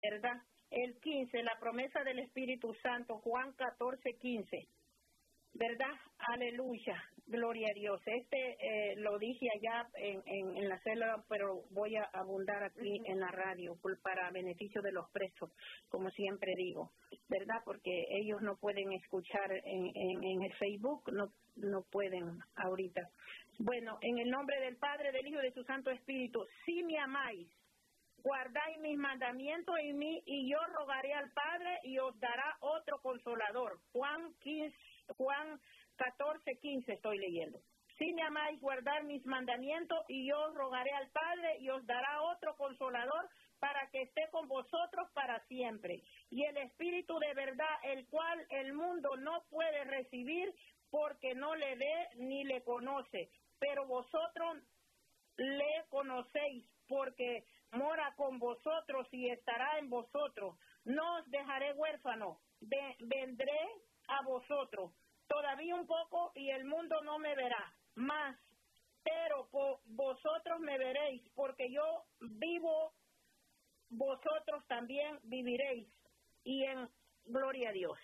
¿verdad? El 15, la promesa del Espíritu Santo, Juan 14:15, ¿verdad? Aleluya, gloria a Dios. Lo dije allá en la célula, pero voy a abundar aquí en la radio para beneficio de los presos, como siempre digo, ¿verdad? Porque ellos no pueden escuchar en el Facebook, no pueden ahorita. Bueno, en el nombre del Padre, del Hijo y de su Santo Espíritu, si me amáis, guardáis mis mandamientos y yo rogaré al Padre y os dará otro consolador. Juan 14:15 estoy leyendo. Si me amáis, guardar mis mandamientos y yo os rogaré al Padre y os dará otro consolador para que esté con vosotros para siempre. Y el Espíritu de verdad, el cual el mundo no puede recibir porque no le ve ni le conoce, pero vosotros le conocéis porque mora con vosotros y estará en vosotros. No os dejaré huérfano, vendré a vosotros. Todavía un poco y el mundo no me verá más, pero vosotros me veréis, porque yo vivo, vosotros también viviréis. Y en gloria a Dios.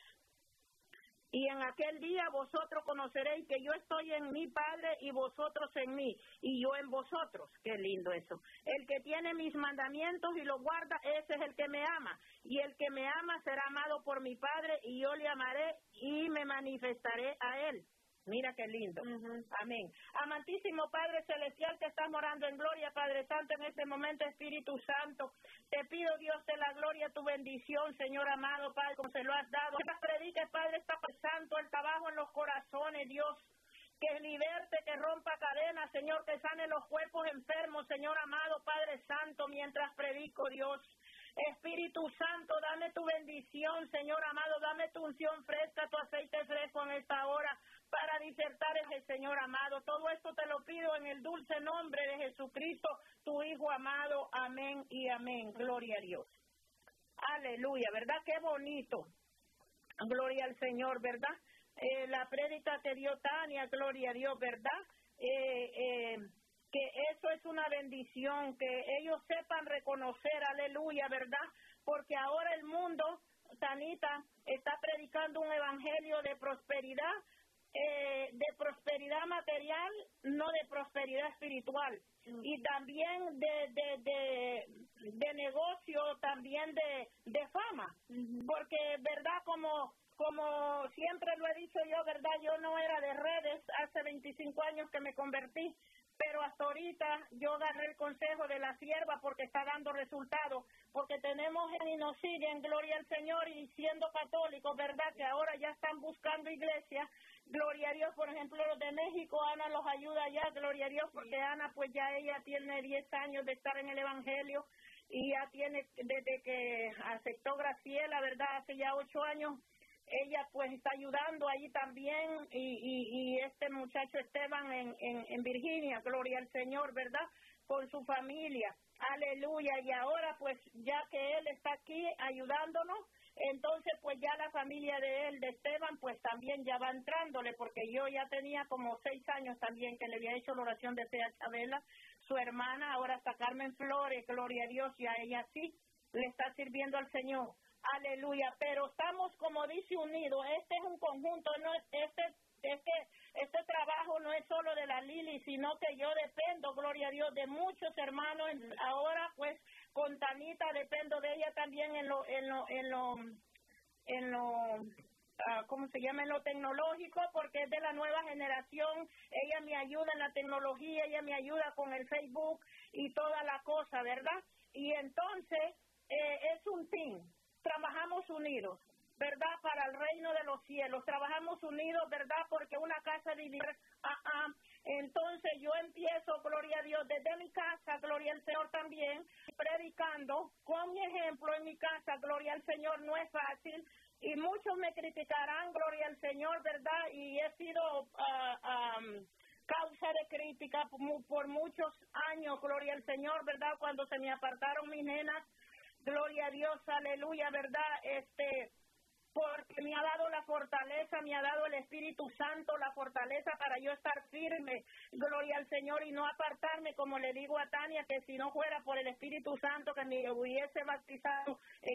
Y en aquel día vosotros conoceréis que yo estoy en mi Padre y vosotros en mí, y yo en vosotros. Qué lindo eso. El que tiene mis mandamientos y los guarda, ese es el que me ama. Y el que me ama será amado por mi Padre, y yo le amaré y me manifestaré a él. Mira qué lindo. Amén. Amantísimo Padre Celestial, que estás morando en gloria, Padre Santo, en este momento, Espíritu Santo. Te pido, Dios de la gloria, tu bendición, Señor amado, Padre, como se lo has dado. Que predique, Padre, está Santo, el trabajo en los corazones, Dios. Que liberte, que rompa cadenas, Señor, que sane los cuerpos enfermos, Señor amado, Padre Santo, mientras predico, Dios. Espíritu Santo, dame tu bendición, Señor amado, dame tu unción fresca, tu aceite fresco en esta hora, para disertar el Señor amado. Todo esto te lo pido en el dulce nombre de Jesucristo, tu Hijo amado. Amén y amén. Gloria a Dios. Aleluya, ¿verdad? Qué bonito. Gloria al Señor, ¿verdad? La prédica que dio Tania, gloria a Dios, ¿verdad? Que eso es una bendición, que ellos sepan reconocer, aleluya, ¿verdad? Porque ahora el mundo, Tanita, está predicando un evangelio de prosperidad material, no de prosperidad espiritual, y también de negocio, también de fama, porque, ¿verdad? Como siempre lo he dicho yo, ¿verdad? Yo no era de redes, hace 25 años que me convertí, pero hasta ahorita yo agarré el consejo de la sierva porque está dando resultados, porque tenemos y nos siguen, gloria al Señor, y siendo católicos, ¿verdad? Que ahora ya están buscando iglesias, gloria a Dios. Por ejemplo, los de México, Ana los ayuda ya, gloria a Dios, porque Ana pues ya ella tiene 10 años de estar en el evangelio y ya tiene, desde que aceptó Graciela, ¿verdad? Hace ya 8 años, ella pues está ayudando allí también, y este muchacho Esteban en Virginia, gloria al Señor, ¿verdad? Con su familia, aleluya. Y ahora pues ya que él está aquí ayudándonos, entonces pues ya la familia de él, de Esteban, pues también ya va entrándole, porque yo ya tenía como 6 años también que le había hecho la oración de Sea Chabela, su hermana, ahora está Carmen Flores, gloria a Dios, y a ella sí le está sirviendo al Señor. Aleluya, pero estamos, como dice, unidos. Este es un conjunto, no es este trabajo no es solo de la Lili, sino que yo dependo, gloria a Dios, de muchos hermanos. Ahora pues con Tanita dependo de ella también en lo ¿cómo se llama? En lo tecnológico, porque es de la nueva generación. Ella me ayuda en la tecnología, ella me ayuda con el Facebook y toda la cosa, ¿verdad? Y entonces es un team. Trabajamos unidos, ¿verdad? Para el reino de los cielos. Trabajamos unidos, ¿verdad? Porque una casa dividida. Entonces yo empiezo, gloria a Dios, desde mi casa, gloria al Señor también, predicando con mi ejemplo en mi casa, gloria al Señor. No es fácil y muchos me criticarán, gloria al Señor, ¿verdad? Y he sido causa de crítica por muchos años, gloria al Señor, ¿verdad? Cuando se me apartaron mis nenas, gloria a Dios, aleluya, ¿verdad? Porque me ha dado la fortaleza, me ha dado el Espíritu Santo, la fortaleza para yo estar firme, gloria al Señor, y no apartarme, como le digo a Tania, que si no fuera por el Espíritu Santo que me hubiese bautizado en